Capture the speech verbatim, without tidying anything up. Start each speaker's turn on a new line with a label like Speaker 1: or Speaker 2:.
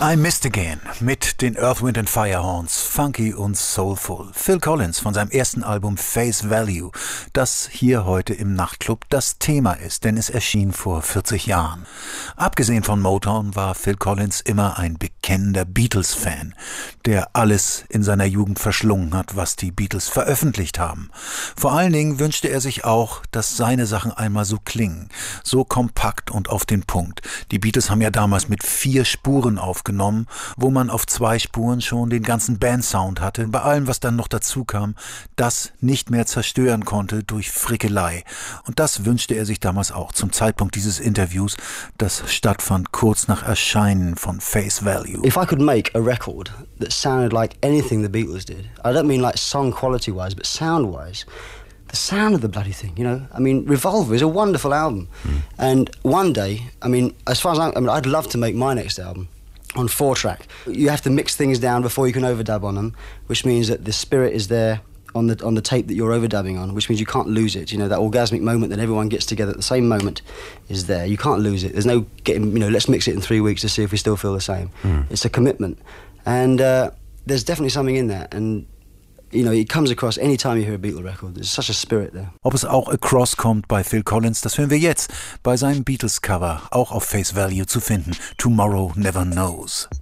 Speaker 1: I Missed Again mit den Earth, Wind and Fire Horns, funky und soulful. Phil Collins von seinem ersten Album Face Value, das hier heute im Nachtclub das Thema ist, denn es erschien vor vierzig Jahren. Abgesehen von Motown war Phil Collins immer ein bekennender Beatles-Fan, der alles in seiner Jugend verschlungen hat, was die Beatles veröffentlicht haben. Vor allen Dingen wünschte er sich auch, dass seine Sachen einmal so klingen, so kompakt und auf den Punkt. Die Beatles haben ja damals mit vier Spuren aufgenommen, wo man auf zwei Spuren schon den ganzen Bandsound hatte, bei allem, was dann noch dazu kam, das nicht mehr zerstören konnte durch Frickelei. Und das wünschte er sich damals auch zum Zeitpunkt dieses Interviews, das stattfand kurz nach Erscheinen von Face Value.
Speaker 2: If I could make a record that sounded like anything the Beatles did, I don't mean like song quality-wise, but sound-wise, the sound of the bloody thing, you know. I mean, Revolver is a wonderful album. Mm. And one day, I mean, as far as I'm, I mean, I'd love to make my next album on four track. You have to mix things down before you can overdub on them, which means that the spirit is there on the on the tape that you're overdubbing on, which means you can't lose it. You know, that orgasmic moment that everyone gets together at the same moment is there. You can't lose it. There's no getting, you know, let's mix it in three weeks to see if we still feel the same. Mm. It's a commitment. And uh, there's definitely something in that. And you know, it comes across any time you hear a Beatle record. There's such a spirit there.
Speaker 1: Ob es auch across kommt bei Phil Collins, das hören wir jetzt bei seinem Beatles-Cover, auch auf Face Value zu finden. Tomorrow Never Knows.